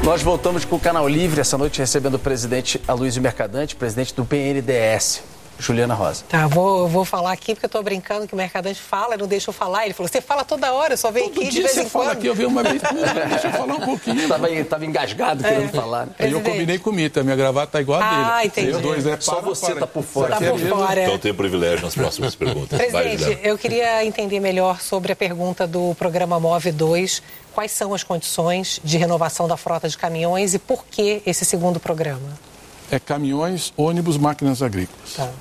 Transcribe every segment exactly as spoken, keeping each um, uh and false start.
Nós voltamos com o Canal Livre, essa noite recebendo o presidente Aloysio Mercadante, presidente do P N D E S, Juliana Rosa. Tá, vou, vou falar aqui porque eu tô brincando que o Mercadante fala, não deixa eu falar. Ele falou, você fala toda hora, eu só venho Todo aqui dia de vez você em fala quando. aqui, eu venho uma vez, deixa eu falar um pouquinho. Tava, tava engasgado querendo é, falar. Né? Eu combinei com o Mita, minha gravata tá igual a dele. Ah, entendi. Os dois é para, Só você para. tá por fora. Tá por fora. Então tem privilégio nas próximas perguntas. Presidente, eu queria entender melhor sobre a pergunta do programa Move dois. Quais são as condições de renovação da frota de caminhões e por que esse segundo programa? É caminhões, ônibus, máquinas agrícolas. Tá.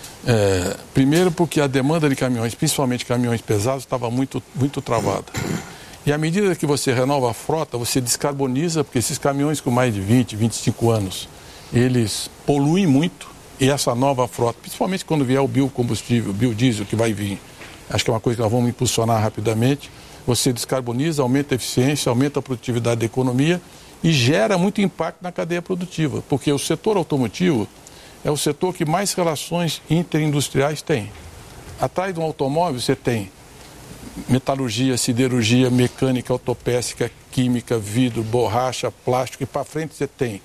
É, primeiro porque a demanda de caminhões, principalmente caminhões pesados, estava muito, muito travada. E à medida que você renova a frota, você descarboniza, porque esses caminhões com mais de vinte, vinte e cinco anos, eles poluem muito. E essa nova frota, principalmente quando vier o biocombustível, o biodiesel que vai vir, acho que é uma coisa que nós vamos impulsionar rapidamente, você descarboniza, aumenta a eficiência, aumenta a produtividade da economia e gera muito impacto na cadeia produtiva, porque o setor automotivo é o setor que mais relações interindustriais tem. Atrás de um automóvel você tem metalurgia, siderurgia, mecânica, autopeça, química, vidro, borracha, plástico, e para frente você tem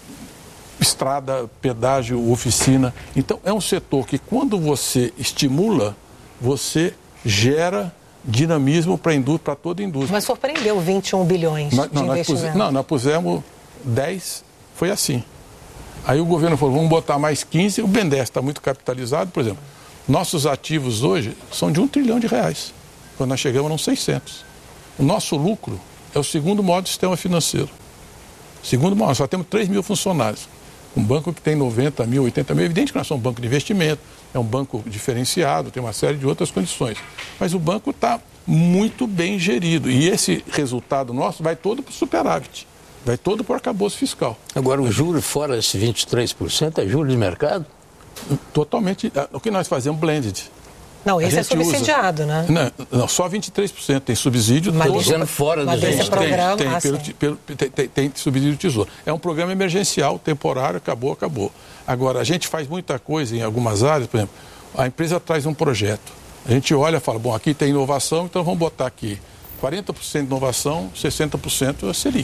estrada, pedágio, oficina. Então é um setor que quando você estimula, você gera dinamismo para para toda a indústria. Mas surpreendeu vinte e um bilhões nós, de não, investimento. Nós pus, não, nós pusemos dez, foi assim. Aí o governo falou, vamos botar mais quinze, o BNDES está muito capitalizado, por exemplo. Nossos ativos hoje são de um trilhão de reais, quando nós chegamos a uns seiscentos. O nosso lucro é o segundo maior do sistema financeiro. Segundo maior, só temos três mil funcionários. Um banco que tem noventa mil, oitenta mil, é evidente que nós somos um banco de investimento, é um banco diferenciado, tem uma série de outras condições. Mas o banco está muito bem gerido e esse resultado nosso vai todo para o superávit, vai todo para o arcabouço fiscal. Agora, o juro fora esse vinte e três por cento é juro de mercado? Totalmente. O que nós fazemos, blended. Não, esse é subsidiado, usa, né? Não, não, só vinte e três por cento tem subsídio. Mas todo, dizendo fora dos esse programa, tem, tem, ah, pelo, pelo, tem, tem, tem subsídio do Tesouro. É um programa emergencial, temporário, acabou, acabou. Agora, a gente faz muita coisa em algumas áreas, por exemplo, a empresa traz um projeto. A gente olha e fala, bom, aqui tem inovação, então vamos botar aqui quarenta por cento de inovação, sessenta por cento é Selic.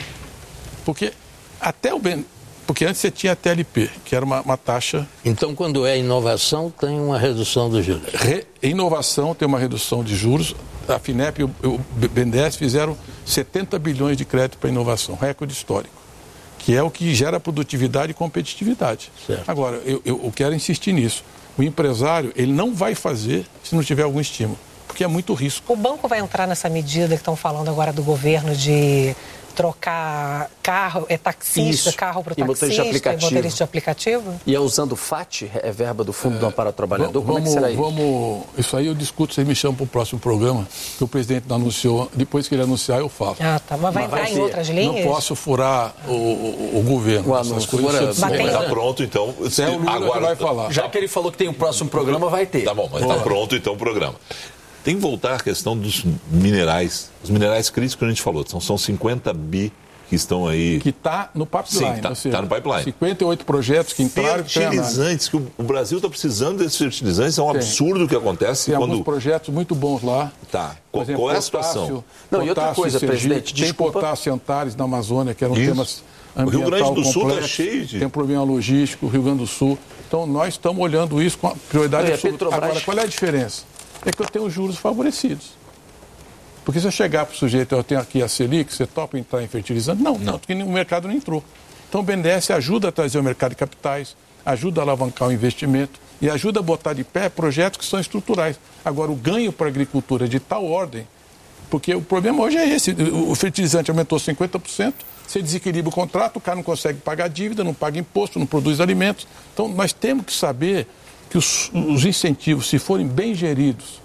Porque até o bem... Porque antes você tinha a T L P, que era uma, uma taxa... Então, quando é inovação, tem uma redução dos juros. Re... Inovação tem uma redução de juros. A FINEP e o, o BNDES fizeram setenta bilhões de crédito para inovação, recorde histórico, que é o que gera produtividade e competitividade. Certo. Agora, eu, eu, eu quero insistir nisso. O empresário, ele não vai fazer se não tiver algum estímulo, porque é muito risco. O banco vai entrar nessa medida que estão falando agora do governo de trocar carro, é taxista, Isso. carro para o E taxista, motorista de aplicativo. e motorista de aplicativo? E é usando o F A T, é verba do Fundo é, do Amparo ao Trabalhador, vamos, como é que será isso? Vamos, isso aí eu discuto, vocês me chamam para o próximo programa, que o presidente não anunciou, depois que ele anunciar eu falo. Ah, tá, mas vai mas entrar vai em ter. outras linhas? Não posso furar o, o, o governo. O anúncio. Agora, está pronto, então. Se é o Lula agora, que vai falar. Já que ele falou que tem um próximo programa, vai ter. Tá bom, mas está pronto, então, o programa. Tem que voltar à questão dos minerais, os minerais críticos que a gente falou, são, são cinquenta bi que estão aí... Que está no pipeline. Sim, está tá no pipeline. cinquenta e oito projetos que entraram... Fertilizantes, que o, o Brasil está precisando desses fertilizantes, é um tem. absurdo o que acontece. Tem quando... alguns projetos muito bons lá. Tá, Por qual, exemplo, qual é a potássio, situação? Não, e outra coisa, Sergipe, presidente, tem desculpa... potássio Antares na Amazônia, que eram Isso. temas ambiental complexos. O Rio Grande do Sul está cheio de... Tem um problema logístico, o Rio Grande do Sul. Então, nós estamos olhando isso com a prioridade absoluta. Petrobras... Agora, qual é a diferença? É que eu tenho juros favorecidos. Porque se eu chegar para o sujeito, eu tenho aqui a Selic, você topa entrar em fertilizante? Não, não, porque o mercado não entrou. Então o B N D E S ajuda a trazer o mercado de capitais, ajuda a alavancar o investimento e ajuda a botar de pé projetos que são estruturais. Agora, o ganho para a agricultura é de tal ordem, porque o problema hoje é esse, o fertilizante aumentou cinquenta por cento, você desequilibra o contrato, o cara não consegue pagar dívida, não paga imposto, não produz alimentos. Então nós temos que saber que os, os incentivos, se forem bem geridos,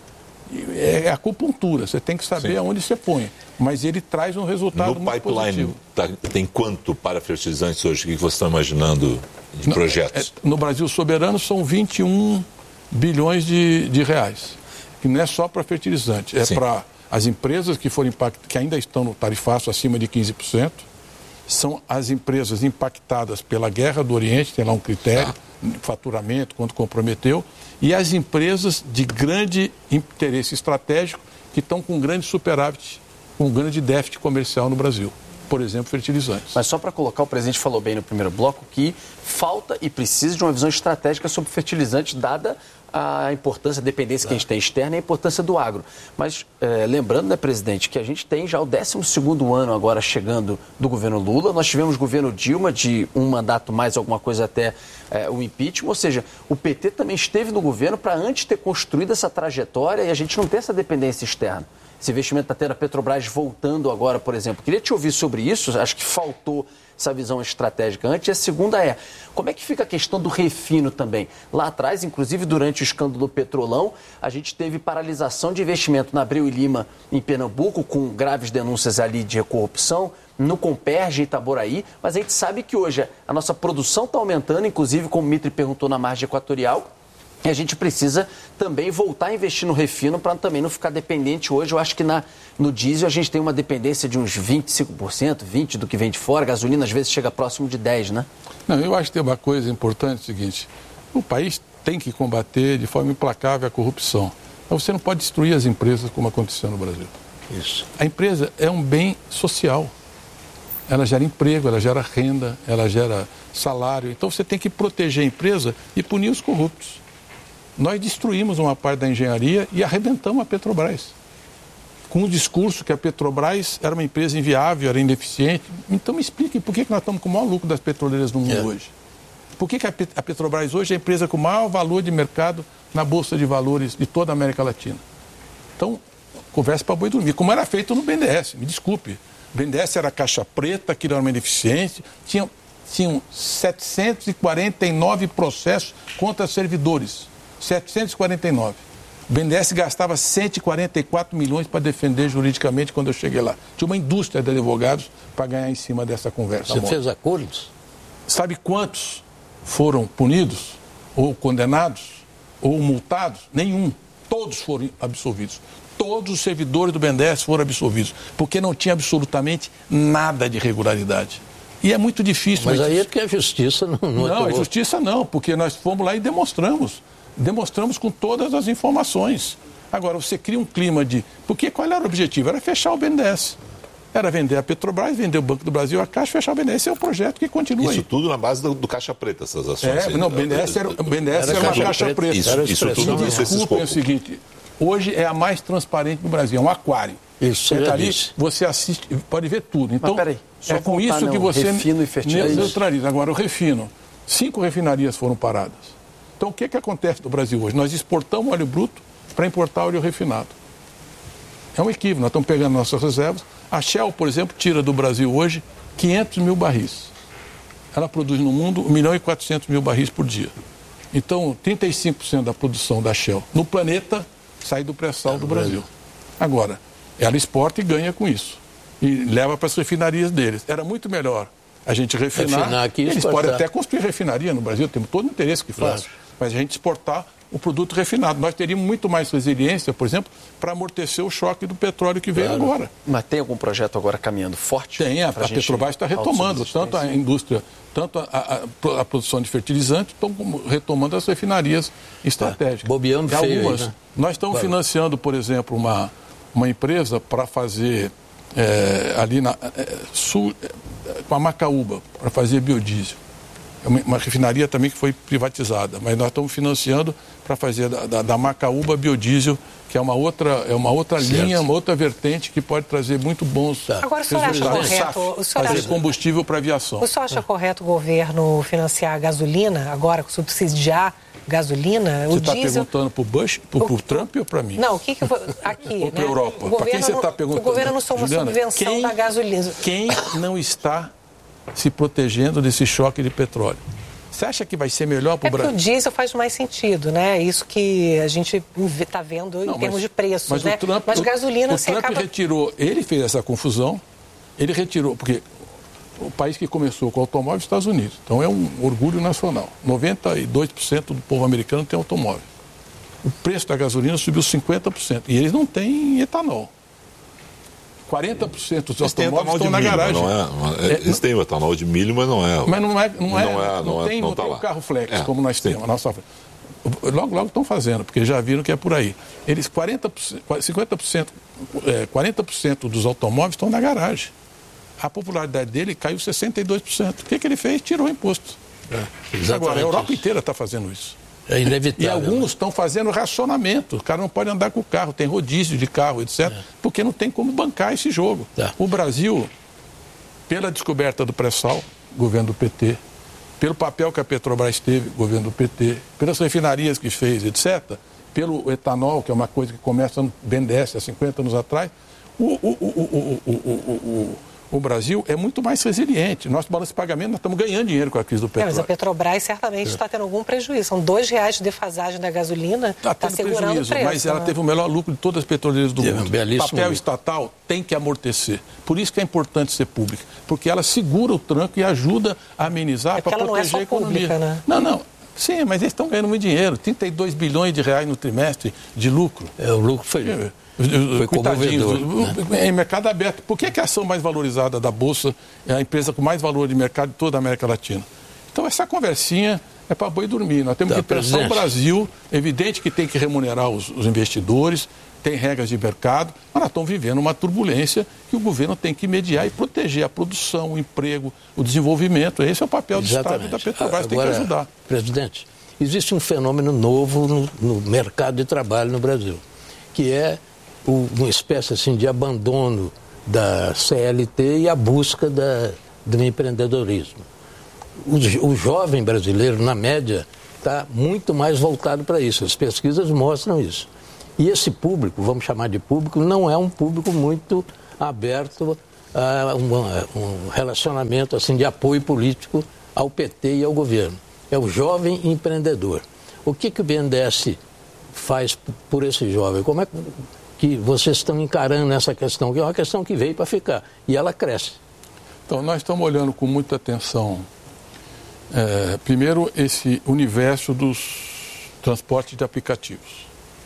é acupuntura, você tem que saber Sim. aonde você põe, mas ele traz um resultado no muito pipeline tá, tem quanto para fertilizantes hoje? O que vocês estão imaginando de no, projetos? É, no Brasil soberano são vinte e um bilhões de, de reais, que não é só para fertilizante, é para as empresas que, foram impact, que ainda estão no tarifaço acima de quinze por cento, são as empresas impactadas pela guerra do Oriente, tem lá um critério, ah. faturamento, quanto comprometeu, e as empresas de grande interesse estratégico que estão com grande superávit, com grande déficit comercial no Brasil. por exemplo, fertilizantes. Mas só para colocar, o presidente falou bem no primeiro bloco que falta e precisa de uma visão estratégica sobre fertilizantes, dada a importância, a dependência que a gente tem externa e a importância do agro. Mas é, lembrando, né, presidente, que a gente tem já o décimo segundo ano agora chegando do governo Lula. Nós tivemos governo Dilma de um mandato mais alguma coisa até é, o impeachment. Ou seja, o P T também esteve no governo para antes ter construído essa trajetória e a gente não ter essa dependência externa. Esse investimento está tendo a Petrobras voltando agora, por exemplo. Queria te ouvir sobre isso, acho que faltou essa visão estratégica antes. E a segunda é, como é que fica a questão do refino também? Lá atrás, inclusive durante o escândalo do Petrolão, a gente teve paralisação de investimento na Abreu e Lima, em Pernambuco, com graves denúncias ali de corrupção, no Comperj, em Itaboraí, mas a gente sabe que hoje a nossa produção está aumentando, inclusive, como o Mitri perguntou, na margem equatorial. E a gente precisa também voltar a investir no refino para também não ficar dependente. Hoje, eu acho que na, no diesel a gente tem uma dependência de uns vinte e cinco por cento, vinte por cento do que vem de fora. A gasolina às vezes chega próximo de dez por cento, né? Não, eu acho que tem uma coisa importante, é o seguinte, o país tem que combater de forma implacável a corrupção. Mas você não pode destruir as empresas como aconteceu no Brasil. Isso. A empresa é um bem social. Ela gera emprego, ela gera renda, ela gera salário. Então você tem que proteger a empresa e punir os corruptos. Nós destruímos uma parte da engenharia e arrebentamos a Petrobras. Com o discurso que a Petrobras era uma empresa inviável, era ineficiente. Então me explique por que nós estamos com o maior lucro das petroleiras no mundo é. hoje. Por que a Petrobras hoje é a empresa com o maior valor de mercado na Bolsa de Valores de toda a América Latina? Então, conversa para boi dormir. Como era feito no B N D E S, me desculpe. O B N D E S era caixa preta, aquilo era uma ineficiente. Tinham, tinham setecentos e quarenta e nove processos contra servidores. setecentos e quarenta e nove. O B N D E S gastava cento e quarenta e quatro milhões para defender juridicamente quando eu cheguei lá. Tinha uma indústria de advogados para ganhar em cima dessa conversa. Você fez acordos? Sabe quantos foram punidos, ou condenados, ou multados? Nenhum. Todos foram absolvidos. Todos os servidores do B N D E S foram absolvidos, porque não tinha absolutamente nada de irregularidade. E é muito difícil. Mas aí é porque a justiça não... Não, não a justiça não, porque nós fomos lá e demonstramos. Demonstramos com todas as informações. Agora, você cria um clima de... Porque qual era o objetivo? Era fechar o B N D E S. Era vender a Petrobras, vender o Banco do Brasil, a Caixa, fechar o B N D E S. Esse é um projeto que continua isso aí. Isso tudo na base do, do Caixa Preta, essas ações. É, não, o B N D E S era, o B N D E S era, era uma Caixa Preta. preta. Isso, isso tudo Me desculpem, é o seguinte, hoje é a mais transparente do Brasil, é um aquário. Isso, você, tá ali, você assiste, pode ver tudo. Então, Mas, peraí, é com isso não, que você refino e fertilizante. neutraliza. Agora, o refino, cinco refinarias foram paradas. Então, o que, que acontece no Brasil hoje? Nós exportamos óleo bruto para importar óleo refinado. É um equívoco, nós estamos pegando nossas reservas. A Shell, por exemplo, tira do Brasil hoje quinhentos mil barris. Ela produz no mundo um milhão e quatrocentos mil barris por dia. Então, trinta e cinco por cento da produção da Shell no planeta sai do pré-sal do Brasil. Agora, ela exporta e ganha com isso. E leva para as refinarias deles. Era muito melhor a gente refinar. refinar aqui, eles exportar. podem até construir refinaria no Brasil, temos todo o interesse que faça. Claro. Mas a gente exportar o produto refinado. Nós teríamos muito mais resiliência, por exemplo, para amortecer o choque do petróleo que veio claro. agora. Mas tem algum projeto agora caminhando forte? Tem, a, a Petrobras está retomando, tanto a indústria, tanto a, a, a produção de fertilizantes, estão retomando as refinarias estratégicas. É, bobeando feio algumas. Aí, né? Nós estamos claro. financiando, por exemplo, uma, uma empresa para fazer é, ali na é, sul, é, com a Macaúba, para fazer biodiesel. É uma, uma refinaria também que foi privatizada, mas nós estamos financiando para fazer da, da, da Macaúba biodiesel, que é uma outra, é uma outra linha, uma outra vertente que pode trazer muito bons tá. Agora, o senhor acha correto... O senhor fazer acha... combustível para aviação. O senhor acha correto o governo financiar a gasolina, agora subsidiar gasolina? Você o está diesel... perguntando para o Bush, para o Trump ou para mim? Não, o que que eu vou... Aqui, ou para a né? Europa? Para quem você está perguntando? O governo não sou uma Juliana, subvenção quem, da gasolina. Quem não está se protegendo desse choque de petróleo? Você acha que vai ser melhor para o Brasil? É porque o diesel faz mais sentido, né? Isso que a gente está vendo não, em termos mas, de preços, mas né? O Trump, mas gasolina, o, o você Trump acaba... retirou, ele fez essa confusão, ele retirou, porque o país que começou com automóvel é os Estados Unidos, então é um orgulho nacional. noventa e dois por cento do povo americano tem automóvel. O preço da gasolina subiu cinquenta por cento e eles não têm etanol. quarenta por cento dos automóveis estão na milho, garagem. Não é, não é, eles têm o etanol de milho, mas não é. Mas não é, não é, não, é, não, não, tem, é, não, não tá tem lá. o carro flex, é, como nós sim. temos. A nossa... Logo, logo estão fazendo, porque já viram que é por aí. Eles, quarenta por cento, cinquenta por cento, é, quarenta por cento dos automóveis estão na garagem. a popularidade dele caiu sessenta e dois por cento. O que, que ele fez? Tirou o imposto. É, Agora, a Europa inteira está fazendo isso. É inevitável. E alguns estão fazendo racionamento. O cara não pode andar com o carro, tem rodízio de carro, etcétera. É. Porque não tem como bancar esse jogo. Tá. O Brasil, pela descoberta do pré-sal, governo do P T, pelo papel que a Petrobras teve, governo do P T, pelas refinarias que fez, etcétera, pelo etanol, que é uma coisa que começa no B N D E S há cinquenta anos atrás, o, o, o, o, o, o, o, o Brasil é muito mais resiliente. Nosso balanço de pagamento, nós estamos ganhando dinheiro com a crise do petróleo. É, mas a Petrobras certamente está é. tendo algum prejuízo. São dois reais de defasagem da gasolina, está tá segurando prejuízo, o preço. Mas ela né? teve o melhor lucro de todas as petroleiras do mundo. Um o papel estatal tem que amortecer. Por isso que é importante ser pública. Porque ela segura o tranco e ajuda a amenizar é para proteger não é só a economia. Pública, né? Não, não. Sim, mas eles estão ganhando muito dinheiro. trinta e dois bilhões de reais no trimestre de lucro. É, o lucro foi... É. Foi comovedor, né? Em mercado aberto. Por que, que a ação mais valorizada da Bolsa é a empresa com mais valor de mercado de toda a América Latina? Então, essa conversinha é para boi dormir. Nós temos tá, que pensar o Brasil. É evidente que tem que remunerar os, os investidores, tem regras de mercado, mas nós estamos vivendo uma turbulência que o governo tem que mediar e proteger a produção, o emprego, o desenvolvimento. Esse é o papel do Exatamente. Estado e da Petrobras. Agora, tem que ajudar. Presidente, existe um fenômeno novo no, no mercado de trabalho no Brasil, que é uma espécie assim, de abandono da C L T e a busca da, do empreendedorismo. O, o jovem brasileiro, na média, está muito mais voltado para isso. As pesquisas mostram isso. E esse público, vamos chamar de público, não é um público muito aberto a um, um relacionamento assim, de apoio político ao P T e ao governo. É o jovem empreendedor. O que, que o B N D E S faz por esse jovem? Como é que... que vocês estão encarando essa questão, que é uma questão que veio para ficar, e ela cresce. Então, nós estamos olhando com muita atenção, é, primeiro, esse universo dos transportes de aplicativos.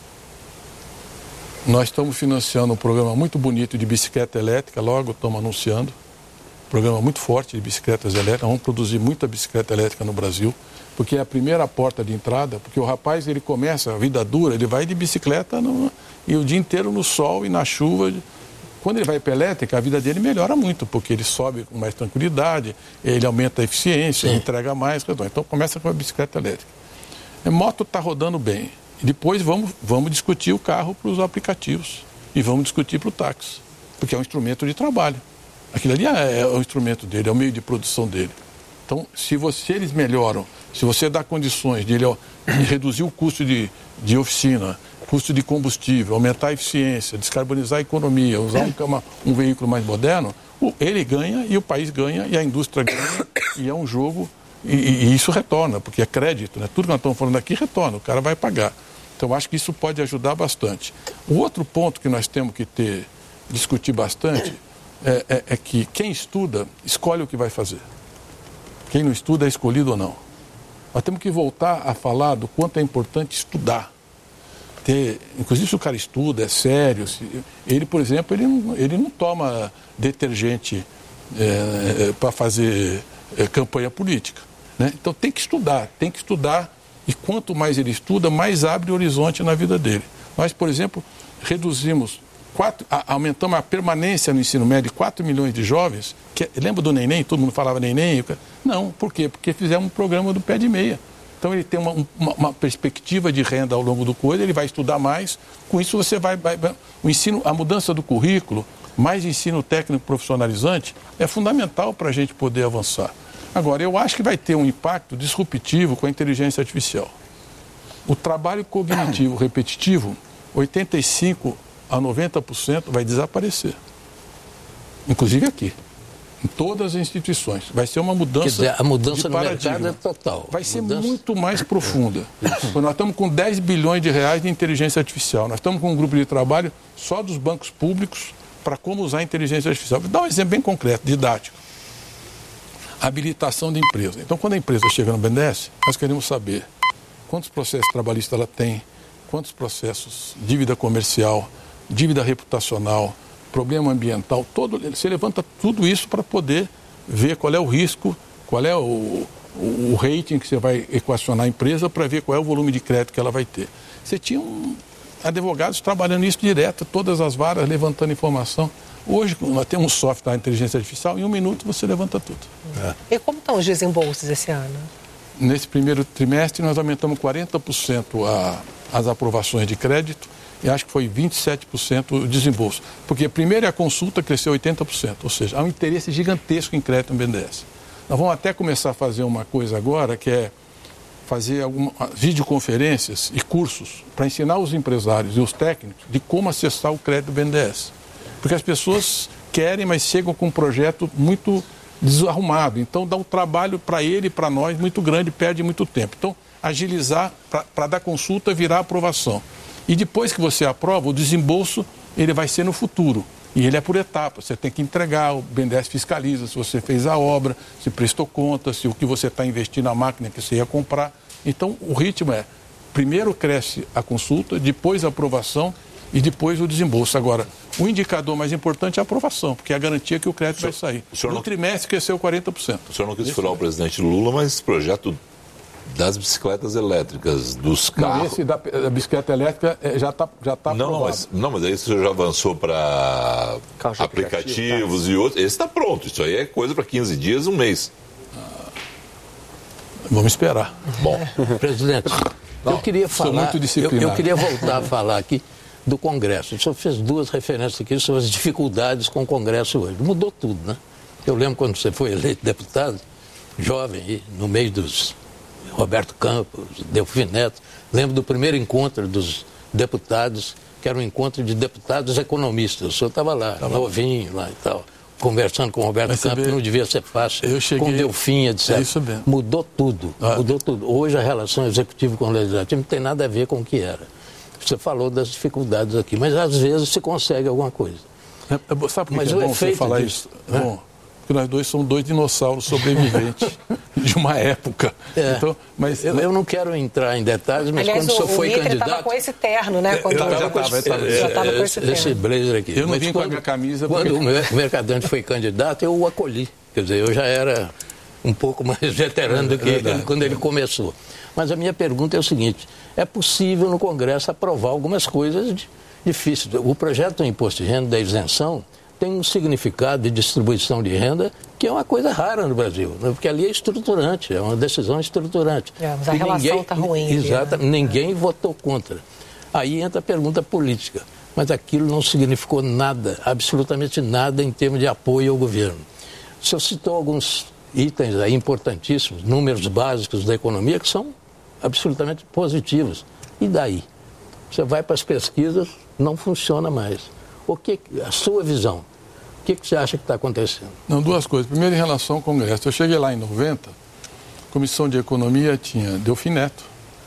Nós estamos financiando um programa muito bonito de bicicleta elétrica, logo estamos anunciando, um programa muito forte de bicicletas elétricas, vamos produzir muita bicicleta elétrica no Brasil, porque é a primeira porta de entrada, porque o rapaz, ele começa a vida dura, ele vai de bicicleta no, e o dia inteiro no sol e na chuva. Quando ele vai para a elétrica, a vida dele melhora muito, porque ele sobe com mais tranquilidade, ele aumenta a eficiência, Sim. entrega mais. Então começa com a bicicleta elétrica. A moto está rodando bem. Depois vamos, vamos discutir o carro para os aplicativos e vamos discutir para o táxi, porque é um instrumento de trabalho. Aquilo ali é, é o instrumento dele, é o meio de produção dele. Então, se, você, se eles melhoram, se você dá condições de, ele, de reduzir o custo de, de oficina, custo de combustível, aumentar a eficiência, descarbonizar a economia, usar um, uma, um veículo mais moderno, ele ganha e o país ganha e a indústria ganha e é um jogo e, e isso retorna, porque é crédito, né? Tudo que nós estamos falando aqui retorna, o cara vai pagar. Então, acho que isso pode ajudar bastante. O outro ponto que nós temos que ter, discutir bastante é, é, é que quem estuda escolhe o que vai fazer. Quem não estuda é escolhido ou não. Nós temos que voltar a falar do quanto é importante estudar. Ter, inclusive, se o cara estuda, é sério. Se, ele, por exemplo, ele não, ele não toma detergente é, é, para fazer é, campanha política. Né? Então, tem que estudar, tem que estudar. E quanto mais ele estuda, mais abre horizonte na vida dele. Nós, por exemplo, reduzimos, quatro, a, aumentamos a permanência no ensino médio de quatro milhões de jovens. Que, lembra do neném? Todo mundo falava neném? Não, por quê? Porque fizemos um programa do pé de meia. Então ele tem uma, uma, uma perspectiva de renda ao longo do coisa, ele vai estudar mais. Com isso você vai, vai, vai... O ensino, a mudança do currículo, mais ensino técnico profissionalizante, é fundamental para a gente poder avançar. Agora, eu acho que vai ter um impacto disruptivo com a inteligência artificial. O trabalho cognitivo repetitivo, oitenta e cinco a noventa por cento vai desaparecer. Inclusive aqui. Em todas as instituições. Vai ser uma mudança. Quer dizer, a mudança no mercado é total. Vai ser mudança... muito mais profunda. Nós estamos com dez bilhões de reais de inteligência artificial. Nós estamos com um grupo de trabalho só dos bancos públicos para como usar a inteligência artificial. Vou dar um exemplo bem concreto, didático. Habilitação de empresa. Então, quando a empresa chega no B N D E S, nós queremos saber quantos processos trabalhistas ela tem, quantos processos, dívida comercial, dívida reputacional, problema ambiental, todo, você levanta tudo isso para poder ver qual é o risco, qual é o, o, o rating que você vai equacionar a empresa para ver qual é o volume de crédito que ela vai ter. Você tinha um, advogados trabalhando isso direto, todas as varas levantando informação. Hoje, nós temos um software da inteligência artificial, em um minuto você levanta tudo. É. E como estão os desembolsos esse ano? Nesse primeiro trimestre, nós aumentamos quarenta por cento a, as aprovações de crédito e acho que foi vinte e sete por cento o desembolso. Porque primeiro a consulta cresceu oitenta por cento, ou seja, há um interesse gigantesco em crédito no B N D E S. Nós vamos até começar a fazer uma coisa agora, que é fazer algumas videoconferências e cursos para ensinar os empresários e os técnicos de como acessar o crédito do B N D E S. Porque as pessoas querem, mas chegam com um projeto muito desarrumado. Então, dá um trabalho para ele e para nós muito grande, perde muito tempo. Então, agilizar para dar consulta, virar aprovação. E depois que você aprova, o desembolso ele vai ser no futuro. E ele é por etapas. Você tem que entregar, o B N D E S fiscaliza se você fez a obra, se prestou conta, se o que você está investindo na máquina que você ia comprar. Então, o ritmo é, primeiro cresce a consulta, depois a aprovação e depois o desembolso. Agora, o indicador mais importante é a aprovação, porque é a garantia que o crédito senhor, vai sair. No não... trimestre cresceu quarenta por cento. O senhor não quis furar o presidente Lula, mas esse projeto das bicicletas elétricas, dos carros... Não, esse da, da bicicleta elétrica já está já tá não, aprovado. Mas, não, mas aí o senhor já avançou para aplicativos tá. e outros. Esse está pronto. Isso aí é coisa para quinze dias, um mês. Ah, vamos esperar. Bom. Presidente, não, eu queria falar... Eu, eu queria voltar a falar aqui do Congresso. O senhor fez duas referências aqui sobre as dificuldades com o Congresso hoje. Mudou tudo, né? Eu lembro quando você foi eleito deputado, jovem, no meio dos Roberto Campos, Delfim Neto. Lembro do primeiro encontro dos deputados, que era um encontro de deputados economistas. O senhor estava lá, tava novinho lá e tal, conversando com o Roberto Mas Campos, não devia ser fácil. Eu cheguei... Com Delfim, etcétera. É isso mesmo. Mudou tudo, ah. mudou tudo. Hoje a relação executiva com o legislativo não tem nada a ver com o que era. Você falou das dificuldades aqui, mas às vezes se consegue alguma coisa. É, é, sabe por que é bom você falar disso, isso? É bom, porque nós dois somos dois dinossauros sobreviventes de uma época. É. Então, mas, eu, eu não quero entrar em detalhes, mas Aliás, quando o senhor foi candidato... Aliás, o estava com esse terno, né? Quando eu já estava com esse terno. Esse blazer aqui. Eu não mas vim quando, com a minha camisa... Quando porque... o Mercadante foi candidato, eu o acolhi. Quer dizer, eu já era um pouco mais veterano do que ele, quando ele começou. Mas a minha pergunta é o seguinte, é possível no Congresso aprovar algumas coisas difíceis. O projeto do imposto de renda, da isenção, tem um significado de distribuição de renda que é uma coisa rara no Brasil, porque ali é estruturante, é uma decisão estruturante. É, mas a e relação está ruim. Exato, né? Ninguém é. votou contra. Aí entra a pergunta política, mas aquilo não significou nada, absolutamente nada em termos de apoio ao governo. O senhor citou alguns itens aí importantíssimos, números básicos da economia que são absolutamente positivos. E daí? Você vai para as pesquisas, não funciona mais. O que, a sua visão, o que, que você acha que está acontecendo? Não, duas coisas. Primeiro, em relação ao Congresso. Eu cheguei lá em noventa, a Comissão de Economia tinha Delfim Neto,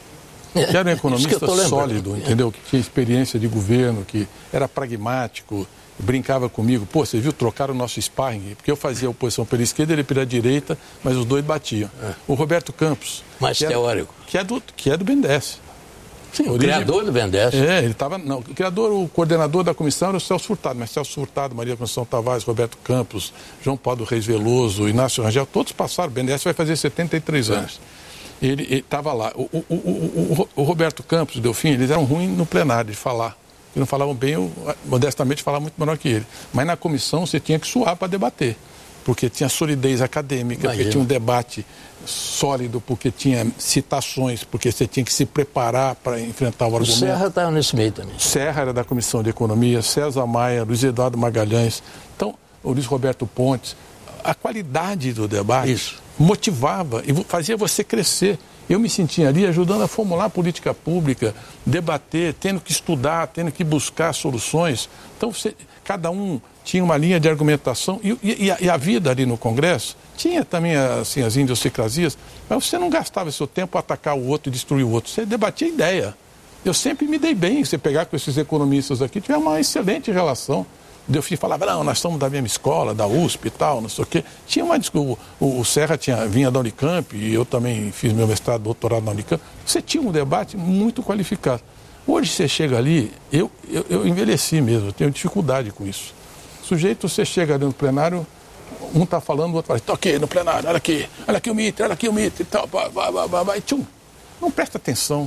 que era um economista sólido, entendeu? Que tinha experiência de governo, que era pragmático, brincava comigo. Pô, você viu, trocaram o nosso sparring, porque eu fazia oposição pela esquerda, ele pela direita, mas os dois batiam. É. O Roberto Campos... Mais que teórico. É, que, é do, que é do B N D E S. Sim, o origem... criador do B N D E S. É, ele estava... Não, o criador, o coordenador da comissão era o Celso Furtado, mas Celso Furtado, Maria Conceição Tavares, Roberto Campos, João Paulo Reis Veloso, Inácio Rangel, todos passaram. O B N D E S vai fazer setenta e três anos. É. Ele estava lá. O, o, o, o, o Roberto Campos e o Delfim, eles eram ruins no plenário de falar. Eles não falavam bem, eu, modestamente falava muito menor que ele. Mas na comissão você tinha que suar para debater, porque tinha solidez acadêmica, Imagina. porque tinha um debate sólido, porque tinha citações, porque você tinha que se preparar para enfrentar o argumento. O Serra estava nesse meio também. Serra era da Comissão de Economia, César Maia, Luiz Eduardo Magalhães, então, o Luiz Roberto Pontes. A qualidade do debate Isso. motivava e fazia você crescer. Eu me sentia ali ajudando a formular a política pública, debater, tendo que estudar, tendo que buscar soluções. Então, você, cada um tinha uma linha de argumentação e, e, e, a, e a vida ali no Congresso tinha também assim, as idiosincrasias, mas você não gastava seu tempo a atacar o outro e destruir o outro. Você debatia ideia. Eu sempre me dei bem. Você pegar com esses economistas aqui, tiver uma excelente relação. Delfim falava, não, nós somos da mesma escola, da U S P e tal, não sei o quê. Tinha uma discussão, o, o Serra tinha, vinha da Unicamp e eu também fiz meu mestrado, doutorado na Unicamp. Você tinha um debate muito qualificado. Hoje você chega ali, eu, eu, eu envelheci mesmo, eu tenho dificuldade com isso. Sujeito, você chega ali no plenário, um está falando, o outro fala, toquei no plenário, olha aqui, olha aqui o Mitre, olha aqui o Mitre e tal, vai, vai, vai, vai, tchum. Não presta atenção.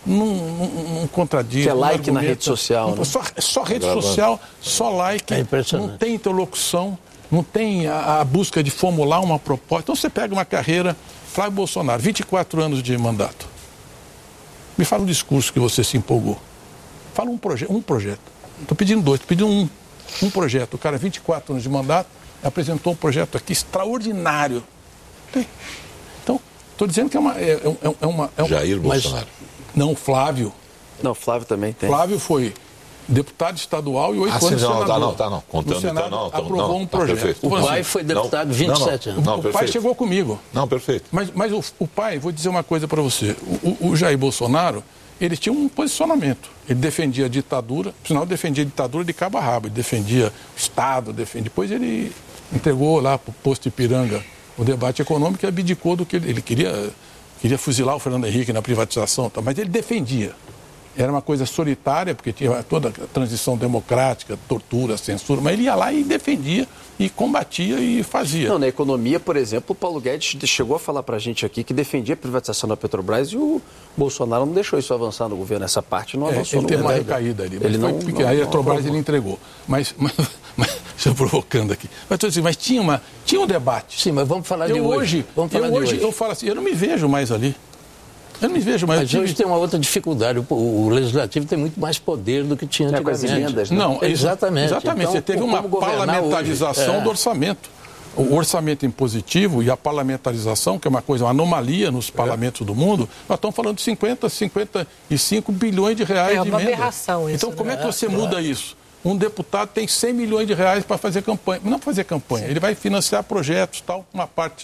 não, não, não contradiz. Que é like na rede social. Não, né? só, só rede social, só like, é não tem interlocução, não tem a, a busca de formular uma proposta. Então você pega uma carreira, Flávio Bolsonaro, vinte e quatro anos de mandato. Me fala um discurso que você se empolgou. Fala um, proje um projeto. Estou pedindo dois, estou pedindo um. Um projeto. O cara, vinte e quatro anos de mandato, apresentou um projeto aqui extraordinário. Tem. Então, estou dizendo que é uma... É, é, é uma é um, Jair Bolsonaro. Mas, não, Flávio. Não, Flávio também tem. Flávio foi deputado estadual e oito ah, anos sim, não, senador. Tá, não, tá, não. Contando, no Senado, então, não, então, aprovou não, um tá, projeto. Perfeito. O pai não, foi deputado não, vinte e sete não, anos. Não, o perfeito. pai chegou comigo. Não, perfeito. Mas, mas o, o pai, vou dizer uma coisa para você. O, o, o Jair Bolsonaro, ele tinha um posicionamento. Ele defendia a ditadura, por sinal, defendia a ditadura de cabo a rabo. Ele defendia o Estado, defendia. Depois ele entregou lá para o posto Ipiranga o debate econômico e abdicou do que ele, ele queria. Queria fuzilar o Fernando Henrique na privatização, mas ele defendia. Era uma coisa solitária, porque tinha toda a transição democrática, tortura, censura, mas ele ia lá e defendia, e combatia e fazia. Não, na economia, por exemplo, o Paulo Guedes chegou a falar para a gente aqui que defendia a privatização da Petrobras e o Bolsonaro não deixou isso avançar no governo. Essa parte não avançou é, ele no teve governo. Uma recaída ali. Ele não, foi, não, aí a não, Petrobras não, ele entregou. Mas, mas, mas estou provocando aqui. Mas, assim, mas tinha, uma, tinha um debate. Sim, mas vamos falar eu de hoje. hoje Vamos falar eu de hoje, hoje. Eu falo assim, eu não me vejo mais ali. Eu não me vejo mais. Mas tive... hoje tem uma outra dificuldade. O, o Legislativo tem muito mais poder do que tinha é, com as antigamente. emendas, né? Não, exatamente. Exatamente. Então, você teve uma parlamentarização hoje, é. do orçamento. O orçamento impositivo e a parlamentarização, que é uma coisa, uma anomalia nos parlamentos é. do mundo, nós estamos falando de cinquenta, cinquenta e cinco bilhões de reais é de emenda. É uma aberração isso. Então, como né? é que você é, muda claro. isso? Um deputado tem cem milhões de reais para fazer campanha. Não para fazer campanha, Sim. ele vai financiar projetos, tal, uma parte